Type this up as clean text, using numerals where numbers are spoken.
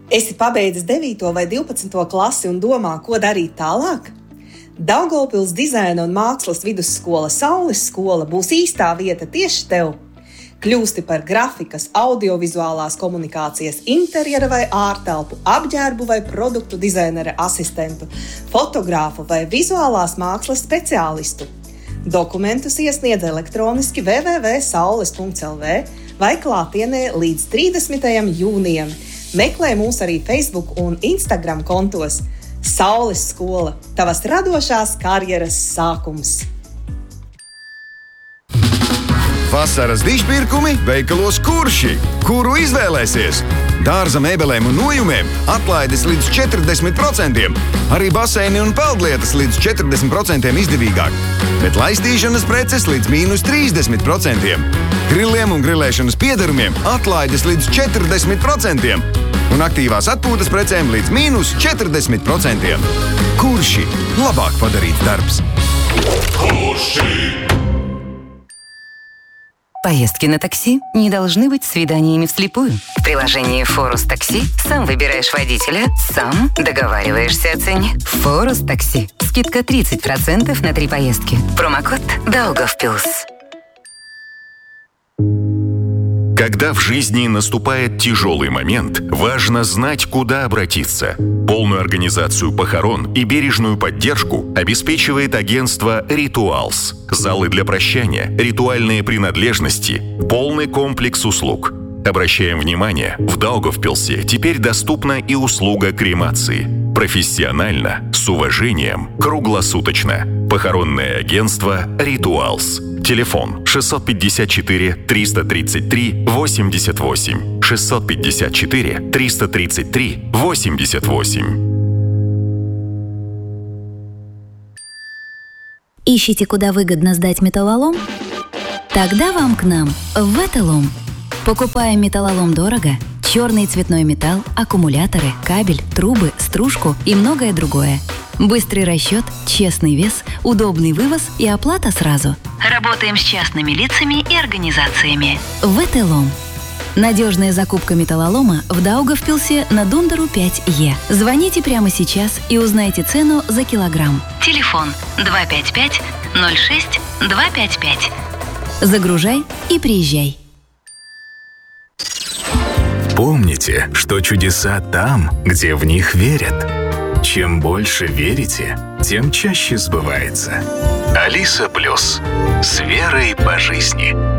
Esi pabeidzis 9. vai 12. klasi un domā, ko darīt tālāk? Daugavpils dizaina un mākslas vidusskola Saules skola būs īstā vieta tieši tev. Kļūsti par grafikas, audiovizuālās komunikācijas, interjera vai ārtelpu, apģērbu vai produktu dizainera asistentu, fotogrāfu vai vizuālās mākslas speciālistu. Dokumentus iesniedz elektroniski www.saules.lv vai klātienē līdz 30. jūnijam. Meklē mūs arī Facebook un Instagram kontos. Saules skola – tavas radošās karjeras sākums. Vasaras dižpirkumi veikalos Kurši. Kuru izvēlēsies? Dārza mēbelēm un nojumiem atlaides līdz 40%. Arī baseini un peldlietas līdz 40% izdevīgāk. Bet laistīšanas preces līdz -30%. Grilliem un grilēšanas piederumiem atlaides līdz 40%. Un aktīvās atpūtas precēm līdz -40%. Kurši? Labāk padarīts darbs. Kurši? Поездки на такси не должны быть свиданиями вслепую. В приложении «Форус Такси» сам выбираешь водителя, сам договариваешься о цене. «Форус Такси». Скидка 30% на 3 поездки. Промокод «Daugavpils». Когда в жизни наступает тяжелый момент, важно знать, куда обратиться. Полную организацию похорон и бережную поддержку обеспечивает агентство «Ритуалс». Залы для прощания, ритуальные принадлежности, полный комплекс услуг. Обращаем внимание, в Даугавпилсе теперь доступна и услуга кремации. Профессионально, с уважением, круглосуточно. Похоронное агентство «Ритуалс». Телефон 654-333-88. 654-333-88. Ищите, куда выгодно сдать металлолом? Тогда вам к нам, в Ветелом. Покупаем металлолом дорого. Черный и цветной металл, аккумуляторы, кабель, трубы, стружку и многое другое. Быстрый расчет, честный вес, удобный вывоз и оплата сразу. Работаем с частными лицами и организациями. Ветелом. Надежная закупка металлолома в Даугавпилсе на Дундеру 5Е. Звоните прямо сейчас и узнайте цену за килограмм. Телефон 255-06-255. Загружай и приезжай. Помните, что чудеса там, где в них верят. Чем больше верите, тем чаще сбывается. Алиса Плюс. С верой по жизни.